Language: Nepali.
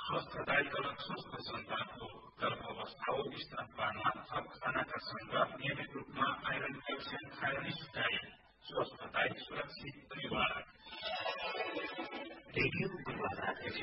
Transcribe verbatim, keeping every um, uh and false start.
स्वस्थदायी र स्वस्थ सन्तानको गर्भावस्था हो। स्तनपानमा थप खानाका सँग नियमित रूपमा आइरन क्याल्सियम खाएर निस्काए स्वस्थदायी सुरक्षित परिवार।